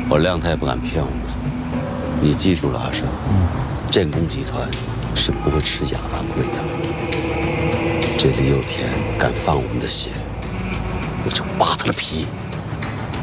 我亮他也不敢骗我们。你记住了，阿胜，建工集团是不会吃哑巴亏的。这李有田敢放我们的血，我就扒他的皮。